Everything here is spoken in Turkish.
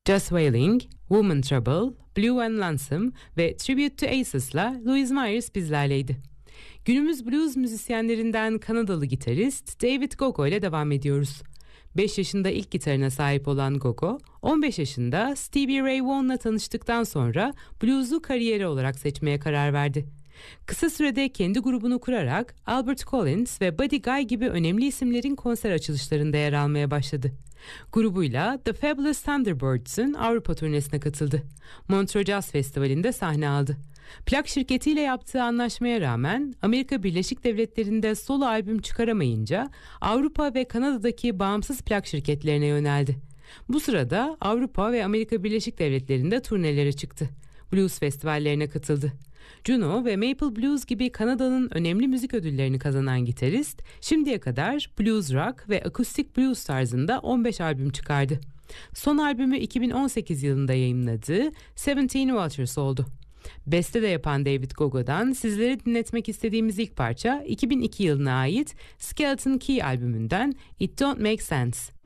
Just Wailing, Woman Trouble, Blue and Lonesome ve Tribute to Aces'la Louise Myers bizlerleydi. Günümüz blues müzisyenlerinden Kanadalı gitarist David Gogo ile devam ediyoruz. 5 yaşında ilk gitarına sahip olan Gogo, 15 yaşında Stevie Ray Vaughan'la tanıştıktan sonra blues'u kariyeri olarak seçmeye karar verdi. Kısa sürede kendi grubunu kurarak Albert Collins ve Buddy Guy gibi önemli isimlerin konser açılışlarında yer almaya başladı. Grubuyla The Fabulous Thunderbirds'ın Avrupa turnesine katıldı. Montreux Jazz Festivali'nde sahne aldı. Plak şirketiyle yaptığı anlaşmaya rağmen Amerika Birleşik Devletleri'nde solo albüm çıkaramayınca Avrupa ve Kanada'daki bağımsız plak şirketlerine yöneldi. Bu sırada Avrupa ve Amerika Birleşik Devletleri'nde turnelere çıktı. Blues festivallerine katıldı. Juno ve Maple Blues gibi Kanada'nın önemli müzik ödüllerini kazanan gitarist, şimdiye kadar blues rock ve akustik blues tarzında 15 albüm çıkardı. Son albümü 2018 yılında yayımladığı 17 Vultures oldu. Beste de yapan David Gogo'dan sizlere dinletmek istediğimiz ilk parça 2002 yılına ait Skeleton Key albümünden It Don't Make Sense.